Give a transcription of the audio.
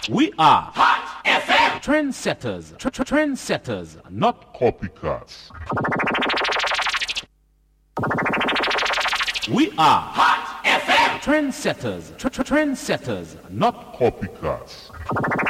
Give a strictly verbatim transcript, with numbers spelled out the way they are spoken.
We are Hot F M. trendsetters, tr- tr- trendsetters, not Copycats. we are Hot F M. trendsetters, tr- tr- trendsetters, not Copycats.